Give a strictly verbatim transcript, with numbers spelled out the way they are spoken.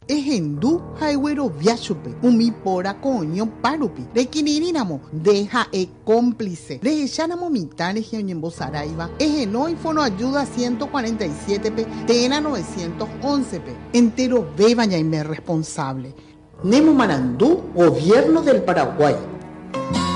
Ejendu haiwero viachupe, umi pora coño parupi. Requirirínamo, deja e cómplice. Rejánamo mitad en Saraiva. Ejenoi fono ayuda ciento cuarenta y siete pe, tena novecientos once pe. Entero beba ya me responsable. Nemo Marandú, Gobierno del Paraguay.